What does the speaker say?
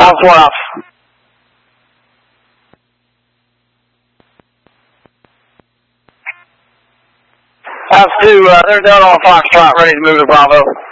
southwest. That's 2, they're down on Foxtrot, ready to move to Bravo.